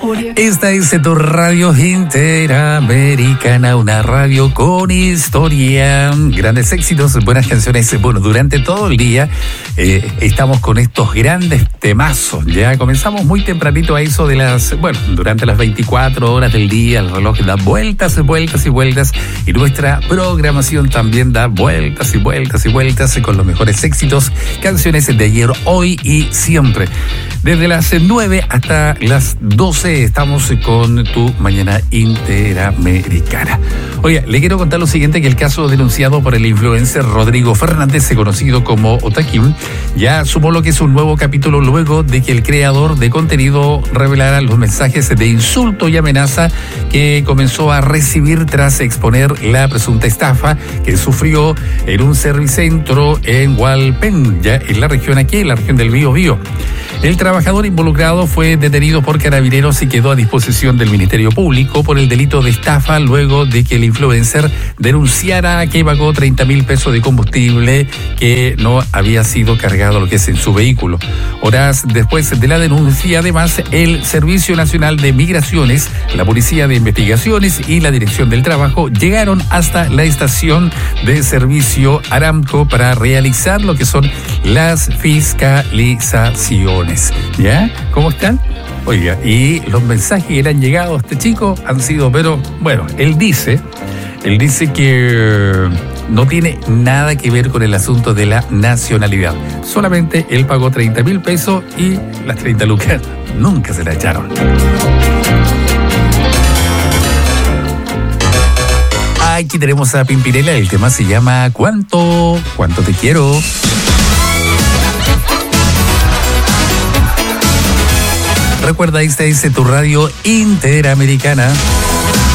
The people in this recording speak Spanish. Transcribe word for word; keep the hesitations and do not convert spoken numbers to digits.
Esta es tu radio interamericana, una radio con historia, grandes éxitos, buenas canciones. Bueno, durante todo el día eh, estamos con estos grandes temazos. Ya comenzamos muy tempranito a eso de las, bueno, durante las veinticuatro horas del día, el reloj da vueltas y vueltas y vueltas y nuestra programación también da vueltas y vueltas y vueltas con los mejores éxitos, canciones de ayer, hoy y siempre. Desde las nueve hasta las doce estamos con tu Mañana Interamericana. Oiga, le quiero contar lo siguiente, que el caso denunciado por el influencer Rodrigo Fernández, conocido como Otakim, ya sumó lo que es un nuevo capítulo luego de que el creador de contenido revelara los mensajes de insulto y amenaza que comenzó a recibir tras exponer la presunta estafa que sufrió en un servicentro en Hualpén, ya en la región aquí, en la región del Biobío. El trabajador involucrado fue detenido por Carabineros y quedó a disposición del Ministerio Público por el delito de estafa luego de que el influencer denunciara que pagó treinta mil pesos de combustible que no había sido cargado lo que es en su vehículo. Horas después de la denuncia, además, el Servicio Nacional de Migraciones, la Policía de Investigaciones y la Dirección del Trabajo llegaron hasta la estación de servicio Aramco para realizar lo que son las fiscalizaciones. ¿Ya? ¿Cómo están? Oiga, y los mensajes que le han llegado a este chico han sido, pero bueno, él dice, él dice que no tiene nada que ver con el asunto de la nacionalidad. Solamente él pagó treinta mil pesos y las treinta lucas nunca se la echaron. Aquí tenemos a Pimpinela, el tema se llama ¿Cuánto? ¿Cuánto te quiero? Recuerda, esta es tu radio interamericana.